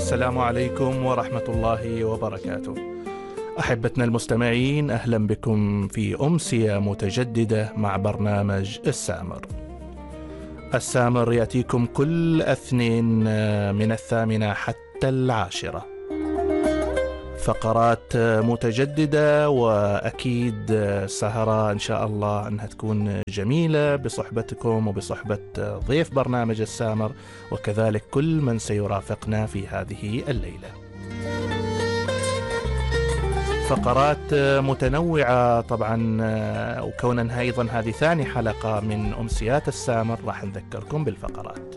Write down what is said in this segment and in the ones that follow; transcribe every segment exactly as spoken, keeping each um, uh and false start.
السلام عليكم ورحمة الله وبركاته. أحبتنا المستمعين، أهلا بكم في أمسية متجددة مع برنامج السامر. السامر يأتيكم كل اثنين من الثامنة حتى العاشرة، فقرات متجددة وأكيد سهرة إن شاء الله أنها تكون جميلة بصحبتكم وبصحبة ضيف برنامج السامر وكذلك كل من سيرافقنا في هذه الليلة. فقرات متنوعة طبعا، وكونها أيضا هذه ثاني حلقة من أمسيات السامر راح نذكركم بالفقرات.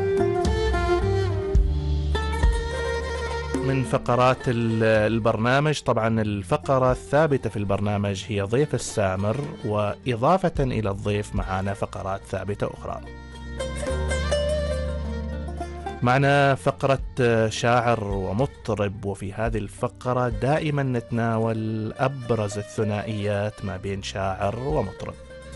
من فقرات البرنامج طبعا الفقرة الثابتة في البرنامج هي ضيف السامر، وإضافة إلى الضيف معنا فقرات ثابتة أخرى. معنا فقرة شاعر ومطرب، وفي هذه الفقرة دائما نتناول أبرز الثنائيات ما بين شاعر ومطرب.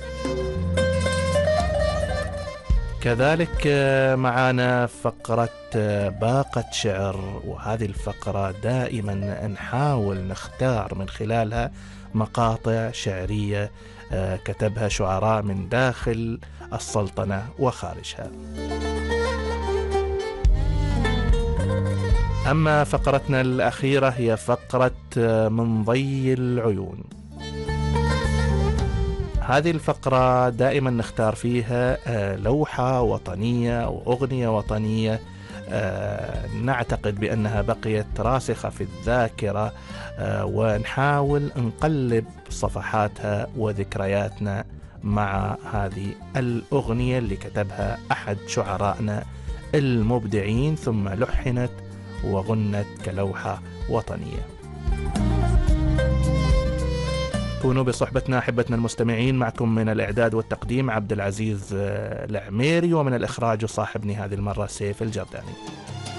كذلك معنا فقرة باقة شعر، وهذه الفقرة دائما نحاول نختار من خلالها مقاطع شعرية كتبها شعراء من داخل السلطنة وخارجها. أما فقرتنا الأخيرة هي فقرة من ضي العيون. هذه الفقرة دائما نختار فيها لوحة وطنية وأغنية وطنية نعتقد بأنها بقيت راسخة في الذاكرة، ونحاول نقلب صفحاتها وذكرياتنا مع هذه الأغنية اللي كتبها أحد شعرائنا المبدعين ثم لحنت وغنت كلوحة وطنية. كونوا بصحبتنا أحبتنا المستمعين. معكم من الإعداد والتقديم عبد العزيز العميري، ومن الإخراج صاحبني هذه المرة سيف الجرداني.